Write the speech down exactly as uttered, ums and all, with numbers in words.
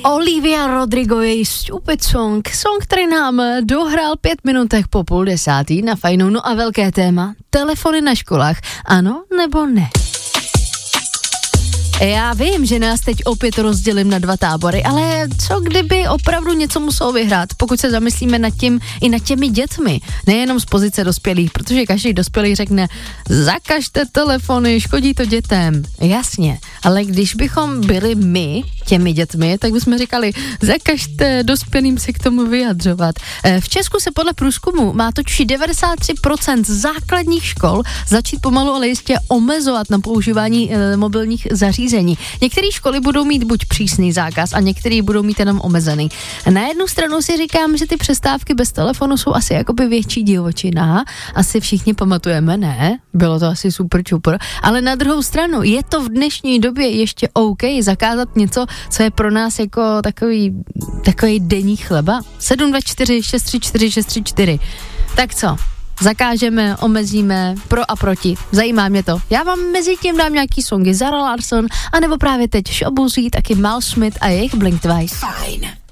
Olivia Rodrigo, její Stupid Song, song, který nám dohrál pět minutech po půl desátý na Fajnu. No a velké téma, telefony na školách, ano nebo ne? Já vím, že nás teď opět rozdělím na dva tábory, ale co kdyby opravdu něco muselo vyhrát, pokud se zamyslíme nad tím i nad těmi dětmi, nejenom z pozice dospělých, protože každý dospělý řekne, zakažte telefony, škodí to dětem. Jasně, ale když bychom byli my těmi dětmi, tak bychom říkali, zakažte dospělým se k tomu vyjadřovat. V Česku se podle průzkumu má totiž devadesát tři procent základních škol začít pomalu, ale jistě omezovat na používání e, mobilních zařízení. Některé školy budou mít buď přísný zákaz a některé budou mít jenom omezený. Na jednu stranu si říkám, že ty přestávky bez telefonu jsou asi jakoby větší divočina. Asi všichni pamatujeme, ne? Bylo to asi super čupr. Ale na druhou stranu je to v dnešní době ještě OK zakázat něco, co je pro nás jako takový, takový denní chleba. sedm dva čtyři šest tři čtyři šest tři čtyři. Tak co? Zakážeme, omezíme, pro a proti. Zajímá mě to. Já vám mezi tím dám nějaký songy Zara Larsson, anebo právě teď Shobuzí, taky Mal Smith a jejich Blink Twice. Fajn.